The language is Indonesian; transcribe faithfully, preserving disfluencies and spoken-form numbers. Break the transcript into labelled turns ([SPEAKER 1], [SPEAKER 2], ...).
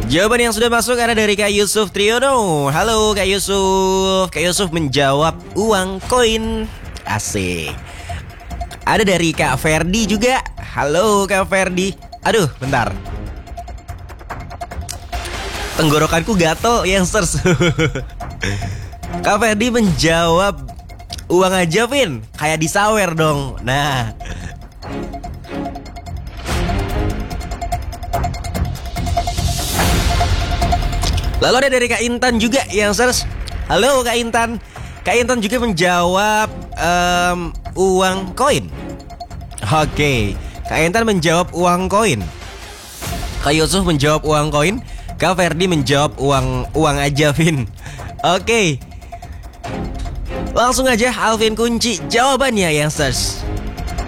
[SPEAKER 1] Jawaban yang sudah masuk ada dari Kak Yusuf Triono. Halo Kak Yusuf. Kak Yusuf menjawab uang koin. Asik. Ada dari Kak Ferdi juga. Halo Kak Ferdi. Aduh, bentar. Tenggorokanku gatel, youngsters. Kak Ferdi menjawab uang aja, Vin. Kayak disawer dong. Nah. Lalu ada dari Kak Intan juga, youngsters. Halo Kak Intan. Kak Intan juga menjawab um, uang koin. Oke, Kak Intan menjawab uang koin. Kak Yusuf menjawab uang koin. Kak Ferdi menjawab uang uang aja, Vin. Oke, langsung aja Alvin kunci jawabannya, youngsters.